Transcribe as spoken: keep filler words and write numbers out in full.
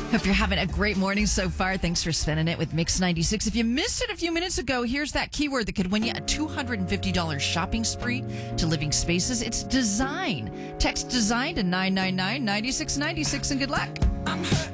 Hope you're having a great morning so far. Thanks for spending it with Mix ninety-six. If you missed it a few minutes ago, here's that keyword that could win you a two hundred fifty dollars shopping spree to Living Spaces. It's design. Text design to nine nine nine, nine six nine six and good luck. I'm hurt.